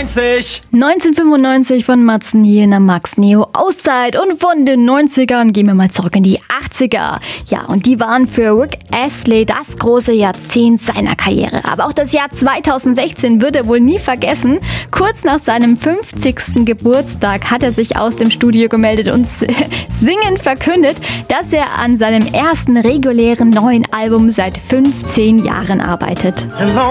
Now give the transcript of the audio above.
1995 von Matzen hier in der Max Neo Auszeit, und von den 90ern gehen wir mal zurück in die 80er. Ja, und die waren für Rick Astley das große Jahrzehnt seiner Karriere. Aber auch das Jahr 2016 wird er wohl nie vergessen. Kurz nach seinem 50. Geburtstag hat er sich aus dem Studio gemeldet und singend verkündet, dass er an seinem ersten regulären neuen Album seit 15 Jahren arbeitet.